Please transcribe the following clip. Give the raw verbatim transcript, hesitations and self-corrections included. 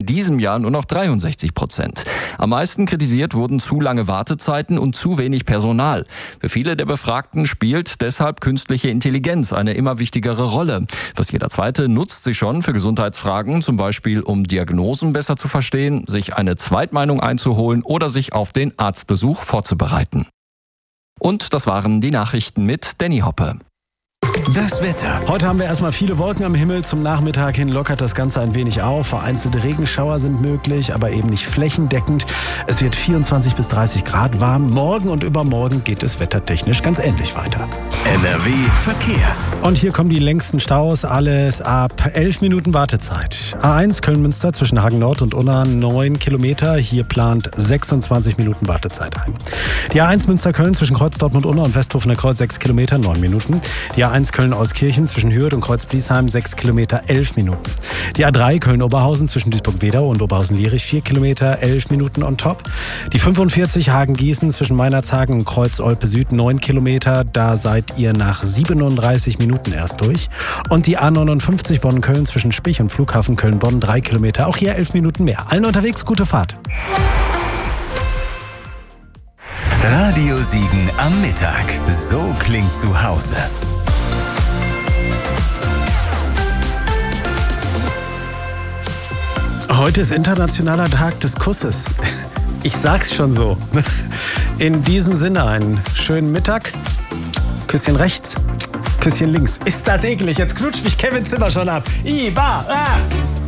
diesem Jahr nur noch dreiundsechzig Prozent. Am meisten kritisiert wurden zu lange Wartezeiten und zu wenig Personal. Für viele der Befragten spielt deshalb künstliche Intelligenz eine immer wichtigere Rolle. Fast jeder Zweite nutzt sie schon für Gesundheitsfragen, zum Beispiel um Diagnosen besser zu verstehen, sich eine Zweitmeinung einzuholen oder sich auf den Arztbesuch vorzubereiten. Und das waren die Nachrichten mit Danny Hoppe. Das Wetter. Heute haben wir erstmal viele Wolken am Himmel. Zum Nachmittag hin lockert das Ganze ein wenig auf. Vereinzelte Regenschauer sind möglich, aber eben nicht flächendeckend. Es wird vierundzwanzig bis dreißig Grad warm. Morgen und übermorgen geht es wettertechnisch ganz ähnlich weiter. N R W Verkehr. Und hier kommen die längsten Staus. Alles ab elf Minuten Wartezeit. A eins Köln-Münster zwischen Hagen Nord und Unna neun Kilometer. Hier plant sechsundzwanzig Minuten Wartezeit ein. Die A eins Münster-Köln zwischen Kreuz Dortmund-Unna und Westhofener Kreuz sechs Kilometer, neun Minuten. Die A eins Köln-Euskirchen zwischen Hürth und Kreuz-Bliesheim sechs Kilometer, elf Minuten. Die A drei Köln-Oberhausen zwischen Duisburg-Wedau und Oberhausen-Lierich vier Kilometer, elf Minuten on top. Die fünfundvierzig Hagen-Gießen zwischen Meinerzhagen und Kreuz-Olpe-Süd neun Kilometer. Da seid ihr nach siebenunddreißig Minuten erst durch. Und die A neunundfünfzig Bonn-Köln zwischen Spich und Flughafen Köln-Bonn drei Kilometer. Auch hier elf Minuten mehr. Allen unterwegs, gute Fahrt. Radio Siegen am Mittag. So klingt zu Hause. Heute ist Internationaler Tag des Kusses. Ich sag's schon so. In diesem Sinne einen schönen Mittag. Küsschen rechts, Küsschen links. Ist das eklig? Jetzt knutscht mich Kevin Zimmer schon ab. Iba, ah.